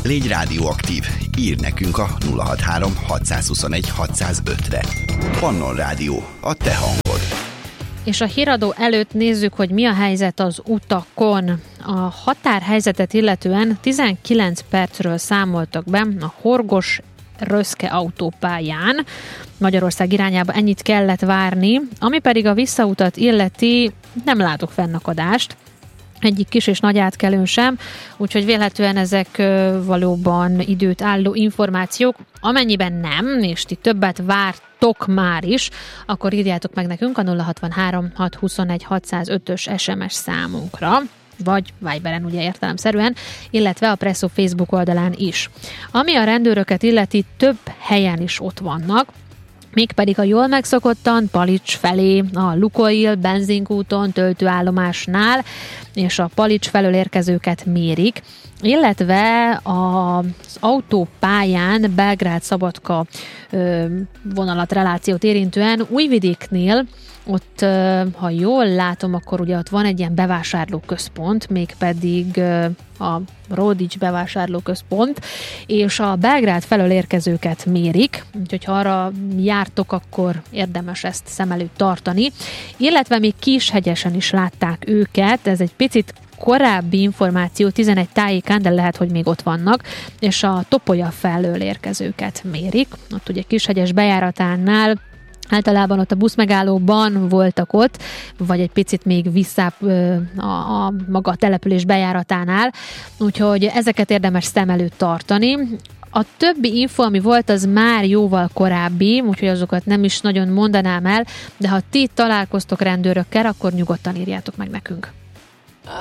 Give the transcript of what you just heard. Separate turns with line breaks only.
Légy rádióaktív, írd nekünk a 063 621 605-re. Pannon Rádió, a te hangod.
És a híradó előtt nézzük, hogy mi a helyzet az utakon. A határhelyzetet illetően 19 percről számoltak be a Horgos-Röszke autópályán. Magyarország irányába ennyit kellett várni, ami pedig a visszautat illeti, nem látok fennakadást. Egyik kis és nagy átkelőn sem, úgyhogy vélhetően ezek valóban időt álló információk. Amennyiben nem, és ti többet vártok már is, akkor írjátok meg nekünk a 063 621 605-ös SMS számunkra, vagy Viberen ugye értelemszerűen, illetve a Presszó Facebook oldalán is. Ami a rendőröket illeti, több helyen is ott vannak, mégpedig a jól megszokottan Palics felé, a Lukoil benzinkúton, töltőállomásnál, és a Palics felől érkezőket mérik, illetve az autópályán Belgrád-Szabadka vonalat, relációt érintően Újvidéknél, ott, ha jól látom, akkor ugye ott van egy ilyen bevásárlóközpont, mégpedig a Ródics bevásárlóközpont, és a Belgrád felől érkezőket mérik, úgyhogy ha arra jártok, akkor érdemes ezt szem előtt tartani, illetve még Kishegyesen is látták őket, ez egy picit korábbi információ 11 tájékán, de lehet, hogy még ott vannak, és a Topolya felől érkezőket mérik, ott ugye Kishegyes bejáratánál általában ott a buszmegállóban voltak ott, vagy egy picit még visszább a maga a település bejáratánál, úgyhogy ezeket érdemes szem előtt tartani. A többi info, ami volt, az már jóval korábbi, úgyhogy azokat nem is nagyon mondanám el, de ha ti találkoztok rendőrökkel, akkor nyugodtan írjátok meg nekünk.